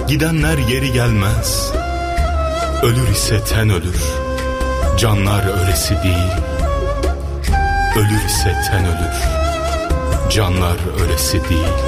Gidenler geri gelmez. Ölür ise ten ölür. Canlar ölesi değil. Ölür ise ten ölür. Canlar ölesi değil.